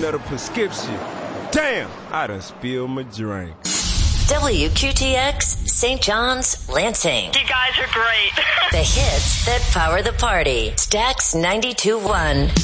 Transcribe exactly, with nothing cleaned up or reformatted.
another prescription. Damn, I done spilled my drink. W Q T X, Saint John's, Lansing. You guys are great. The hits that power the party. Stax ninety-two point one.